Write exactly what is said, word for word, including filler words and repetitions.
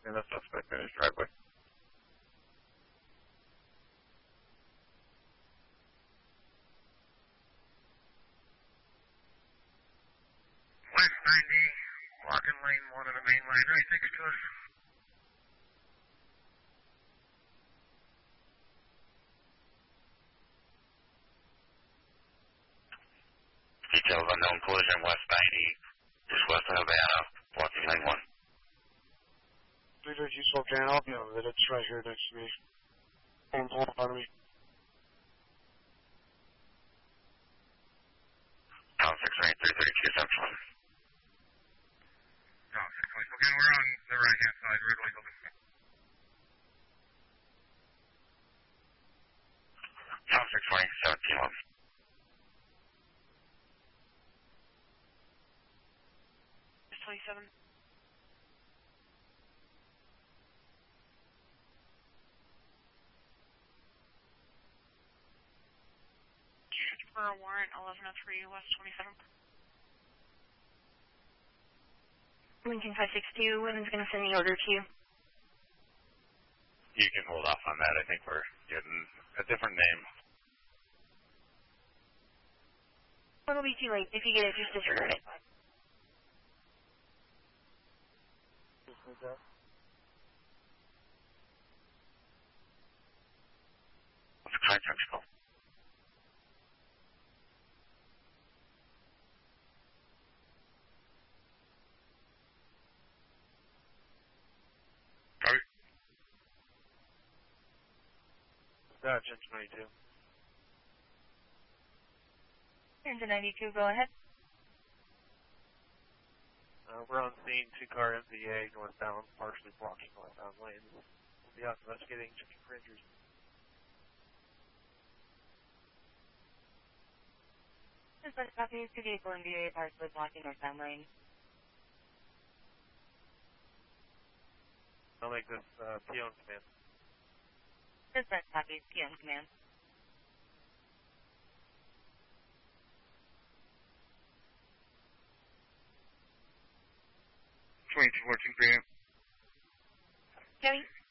contacting the suspect in his driveway. West ninety, walking lane one of the main line. Right, take us to us. Details unknown collision, West ninety, just west of Havana, walking lane one. three thirty Slope Jan, I'll be over there. It's right here next to me. Hold on, hold on me. Town six eight, three thirty-two Central. Town six eight, okay, we're on the right hand side, Wrigley Building. Town six eight, seventeen one. twenty-seven. For a warrant, eleven oh three West twenty-seventh. Lincoln five six two, women's going to send the order to you. You can hold off on that. I think we're getting a different name. It'll be too late. If you get it, just disregard it. What's the context call? Sorry? That's ten ninety-two. ten ninety-two, go ahead. Uh, we're on scene, two-car M V A northbound, partially blocking northbound lanes. We'll be out investigating checking for injuries. Dispatch copy, two vehicle M V A, partially blocking northbound lane. I'll make this uh, P O in command. Dispatch copy, P M command. twenty-two fourteen P M. Joey?